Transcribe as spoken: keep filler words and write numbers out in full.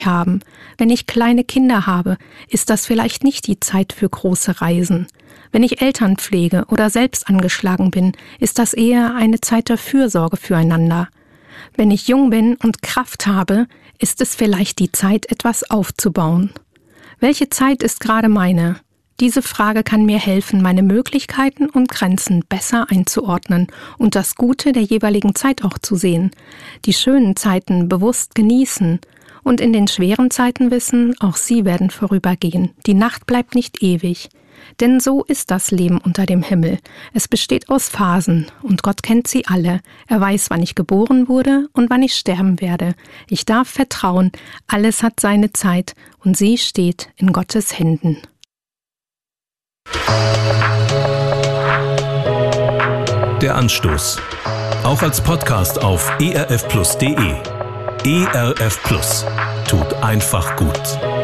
haben. Wenn ich kleine Kinder habe, ist das vielleicht nicht die Zeit für große Reisen. Wenn ich Eltern pflege oder selbst angeschlagen bin, ist das eher eine Zeit der Fürsorge füreinander. Wenn ich jung bin und Kraft habe, ist es vielleicht die Zeit, etwas aufzubauen. Welche Zeit ist gerade meine? Diese Frage kann mir helfen, meine Möglichkeiten und Grenzen besser einzuordnen und das Gute der jeweiligen Zeit auch zu sehen, die schönen Zeiten bewusst genießen und in den schweren Zeiten wissen, auch sie werden vorübergehen. Die Nacht bleibt nicht ewig. Denn so ist das Leben unter dem Himmel. Es besteht aus Phasen und Gott kennt sie alle. Er weiß, wann ich geboren wurde und wann ich sterben werde. Ich darf vertrauen, alles hat seine Zeit und sie steht in Gottes Händen. Der Anstoß. Auch als Podcast auf e r f plus punkt d e. E R F Plus. Tut einfach gut.